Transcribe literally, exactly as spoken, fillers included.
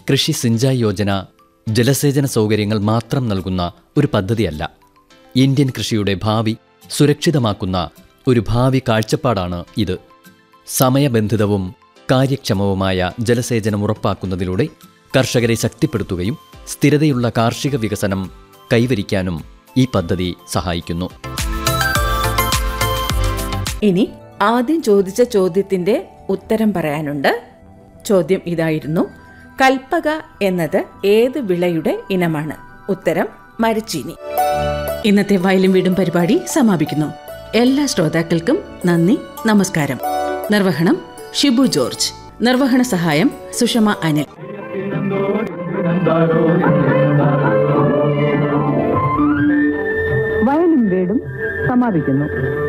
കൃഷി സിഞ്ചായ് യോജന ജലസേചന സൗകര്യങ്ങൾ മാത്രം നൽകുന്ന ഒരു പദ്ധതിയല്ല. ഇന്ത്യൻ കൃഷിയുടെ ഭാവി സുരക്ഷിതമാക്കുന്ന ഒരു ഭാവി കാഴ്ചപ്പാടാണ് ഇത്. സമയബന്ധിതവും കാര്യക്ഷമവുമായ ജലസേചനം ഉറപ്പാക്കുന്നതിലൂടെ കർഷകരെ ശക്തിപ്പെടുത്തുകയും സ്ഥിരതയുള്ള കാർഷിക വികസനം കൈവരിക്കാനും ഈ പദ്ധതി സഹായിക്കുന്നു. ഇനി ആദ്യം ചോദിച്ച ചോദ്യത്തിന്റെ ഉത്തരം പറയാനുണ്ട്. ചോദ്യം ഇതായിരുന്നു: കൽപ്പക എന്നത് ഏത് വിളയുടെ ഇനമാണ്? ഉത്തരം മരച്ചീനി. ഇന്നത്തെ വയലും വീടും പരിപാടി സമാപിക്കുന്നു. എല്ലാ ശ്രോതാക്കൾക്കും നന്ദി, നമസ്കാരം. നിർവഹണം ഷിബു ജോർജ്. നിർവഹണ സഹായം സുഷമ അനിൽ. വയലും വീടും സമാപിക്കുന്നു.